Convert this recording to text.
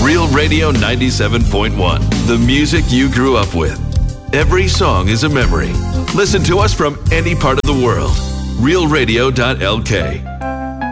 Real Radio 97.1, the music you grew up with. Every song is a memory. Listen to us from any part of the world. realradio.lk.